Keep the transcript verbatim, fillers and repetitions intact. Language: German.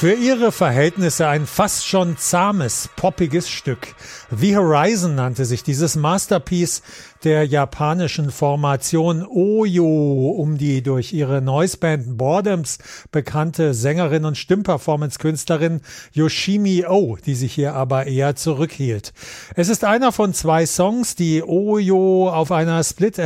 Für ihre Verhältnisse ein fast schon zahmes, poppiges Stück. The Horizon nannte sich dieses Masterpiece der japanischen Formation Oyo um die durch ihre Noiseband Boredoms bekannte Sängerin und Stimmperformance-Künstlerin Yoshimi Oh, die sich hier aber eher zurückhielt. Es ist einer von zwei Songs, die Oyo auf einer Split